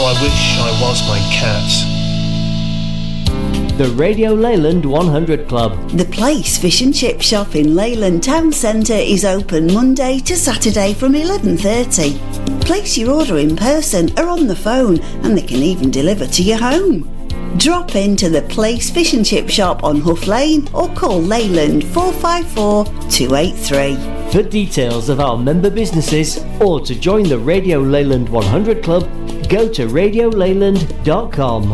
I wish I was my cat. The Radio Leyland 100 Club. The Place Fish and Chip Shop in Leyland Town Centre is open Monday to Saturday from 11:30. Place your order in person or on the phone and they can even deliver to your home. Drop into the Place Fish and Chip Shop on Huff Lane or call Leyland 454 283. For details of our member businesses or to join the Radio Leyland 100 Club, go to radioleyland.com.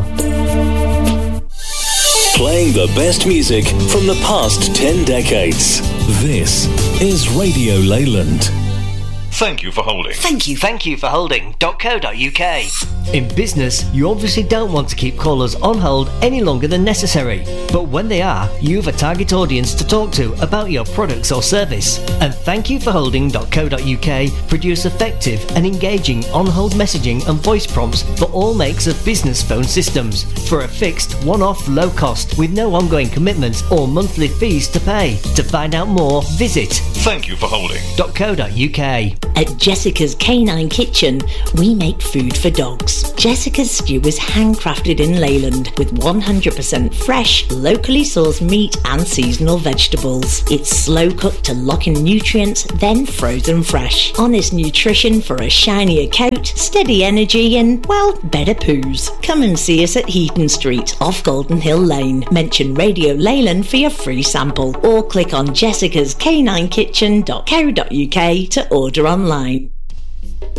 Playing the best music from the past 10 decades. This is Radio Leyland. Thank you for holding. Thank you for holding.co.uk. In business, you obviously don't want to keep callers on hold any longer than necessary. But when they are, you have a target audience to talk to about your products or service. And thank you for holding.co.uk produce effective and engaging on-hold messaging and voice prompts for all makes of business phone systems for a fixed one-off low cost with no ongoing commitments or monthly fees to pay. To find out more, visit Thank you for holding.co.uk. At Jessica's Canine Kitchen, we make food for dogs. Jessica's stew is handcrafted in Leyland with 100% fresh, locally sourced meat and seasonal vegetables. It's slow cooked to lock in nutrients, then frozen fresh. Honest nutrition for a shinier coat, steady energy and, well, better poos. Come and see us at Heaton Street off Golden Hill Lane. Mention Radio Leyland for your free sample or click on jessicascaninekitchen.co.uk to order online.